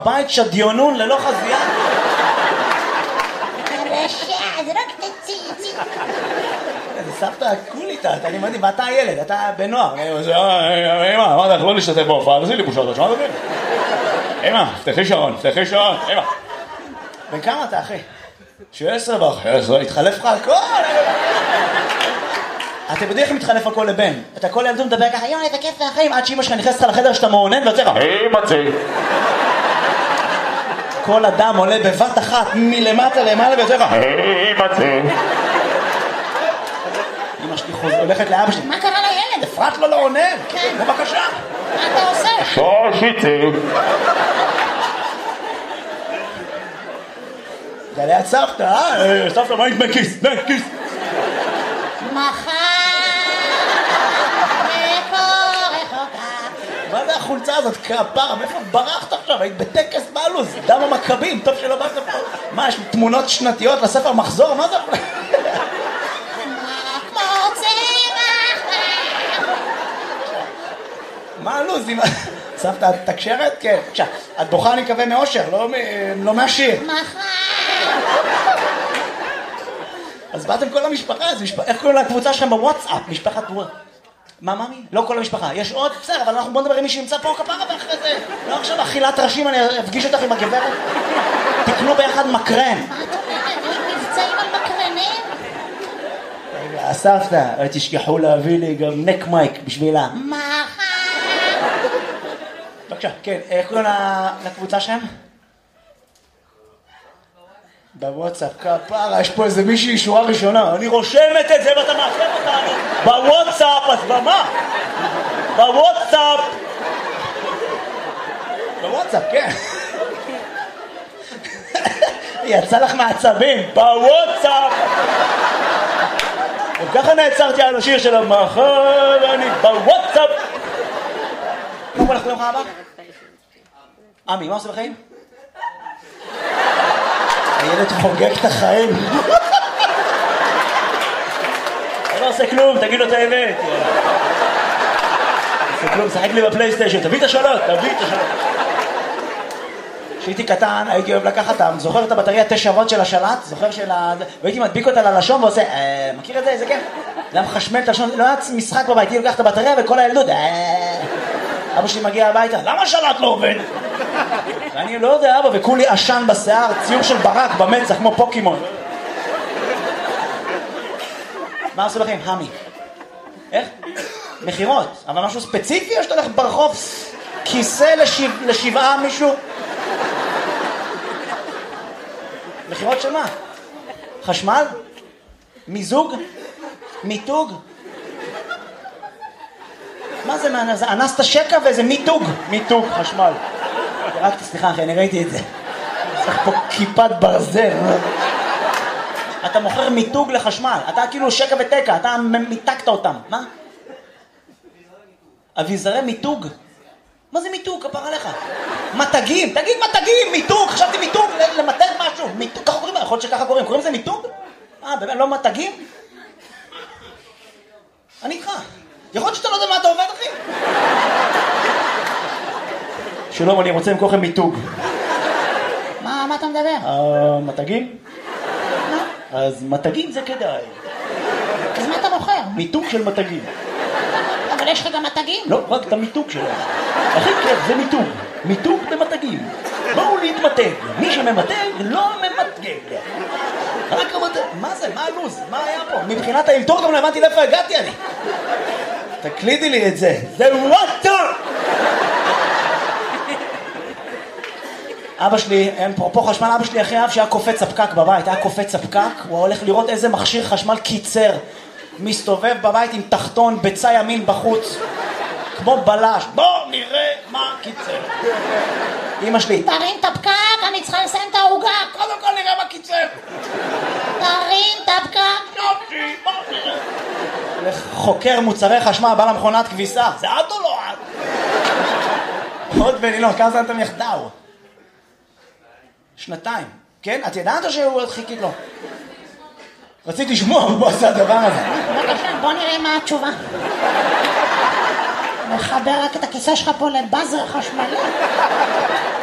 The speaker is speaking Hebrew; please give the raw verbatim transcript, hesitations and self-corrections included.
בית שדיונון ללא חזייה. הרשע, זה רק תציצי. זה סבתא קוליטה, אני מדהים, ואתה הילד, אתה בנוער. אמא, מה אתה לא להשתתף בהופעה, תעשי לי בושות, שמעת אותי? אמא, פתחי שעון, פתחי שעון, אמא. בן כמה אתה, אחי? שבע עשרה ואחרי עשרה, התחלף לך הכל. אתם יודעים איך מתחלף הכל לבן? אתה כל ילדו מדבר ככה, יואי, זה כיף והחיים, עד שאמא שלך נכנסת לך לחדר שאתה מעונן ויוצא לך, היי מצי. כל אדם עולה בבת אחת מלמטה למעלה ויוצא לך, היי מצי. אמא שלי הולכת לאבא שלי, מה קרה לילד? אפרת לו לא עונן. כן. בבקשה. מה אתה עושה? שושיצי. זה ליד סבתא, אה? סבתא, מה דמי כיס? דמי כיס. מחר מפה רחוקה. מה זה החולצה הזאת? כפרה, מאיפה ברחת עכשיו? היית בטקס בעלוז, דם המכבים, טוב שלא באת פה. מה, יש תמונות שנתיות לספר מחזור? מה זה? מה הלוז? סבתא, את תקשרת? כן. בבקשה, את בוכה אני מקווה מאושר, לא מהשיר. מחר. אז באתם כל המשפחה, איך קוראים לקבוצה שלכם בוואטסאפ? משפחת וואטסאפ. מה, ממי? לא כל המשפחה. יש עוד? בסדר, אבל אנחנו בוא נדבר עם מי שנמצא פה כפרה ואחרי זה. לא עכשיו אכילת ראשים, אני אפגיש אותך עם הגברת. תקנו ביחד מקרן. מה את אומרת? יש מבצעים על מקרנים? רגע, סבתא, תשכחו להביא לי גם נק מייק בשבילה. מחר. בבקשה, כן, איך קוראים לקבוצה שלהם? בוואטסאפ, כפרה, יש פה איזה מישהי שורה ראשונה, אני רושמת את זה ואתה מאחר אותנו בוואטסאפ, אז במה? בוואטסאפ בוואטסאפ, כן. יצא לך מעצבים, בוואטסאפ. וככה נעצרתי על השיר של המחר, אני בוואטסאפ. מה קורה לך ביום הבא? עמי, מה עושה בחיים? הילד חוגג את החיים. לא עושה כלום, תגיד לו את האמת. עושה כלום, שחק לי בפלייסטיישן, תביא את השאלות, תביא את השאלות. כשהייתי קטן, הייתי אוהב לקחת אותם, זוכר את הבטריה תשע וולט של השלט? זוכר של ה... והייתי מדביק אותה ללשון ועושה, מכיר את זה? איזה כיף? זה היה מחשמל את הלשון, לא היה משחק בבית, הייתי לוקח את הבטריה וכל הילדות, אבא שלי מגיע הביתה, למה השלט לא עובד? ואני לא יודע, אבא, וכולי עשן בשיער, ציור של ברק במצח, כמו פוקימון. מה עושה לכם? המי. איך? מחירות. אבל משהו ספציפי או שאתה הולך ברחוב כיסא לשבע, לשבעה מישהו? מחירות של מה? חשמל? מיזוג? מיתוג? מה זה? זה אנסת שקע ואיזה מיתוג. מיתוג, חשמל. רק סליחה אחי, אני ראיתי את זה. צריך פה כיפת ברזל. אתה מוכר מיתוג לחשמל. אתה כאילו שקע ותקע, אתה מיתקת אותם. מה? אביזרי מיתוג? מה זה מיתוג? כפר עליך. מתגים, תגיד מתגים, מיתוג. חשבתי מיתוג, למתג משהו. מיתוג, ככה קוראים, יכול להיות שככה קוראים. קוראים לזה מיתוג? אה, באמת, לא מתגים? אני איתך. יכול להיות שאתה לא יודע מה אתה עובד, אחי? שלום, אני רוצה למכור לכם מיתוג. מה, מה אתה מדבר? אה, מתגים? אז מתגים זה כדאי. אז מה אתה מוכר? מיתוג של מתגים. אבל יש לך גם מתגים? לא, רק את המיתוג שלהם. הכי כיף זה מיתוג. מיתוג במתגים. בואו להתמתג. מי שממתג לא ממתגג. רק המתג. מה זה? מה הלוז? מה היה פה? מבחינת האלתור גם לא הבנתי לאיפה הגעתי אני. תקלידי לי את זה. זה וואטר! אבא שלי, אין פה, פה חשמל, אבא שלי הכי אהב שהיה קופץ הפקק בבית, היה קופץ הפקק, הוא הולך לראות איזה מכשיר חשמל קיצר, מסתובב בבית עם תחתון, ביצה ימין בחוץ, כמו בלש, בוא נראה מה קיצר. אמא שלי, תרים את הפקק, אני צריכה לסיים את העוגה. קודם כל נראה מה קיצר. תרים את הפקק. יופי, בוא נראה. הולך חוקר מוצרי חשמל, בא למכונת כביסה, זה את או לא את? עוד ולילון, כמה זמן אתם יחדאו? שנתיים, כן? את ידעת או שהוא חיכית לו? רציתי לשמוע, הוא עושה הדבר הזה. בבקשה, בוא נראה מה התשובה. מחבר רק את הכיסא שלך פה לבאזר חשמלי.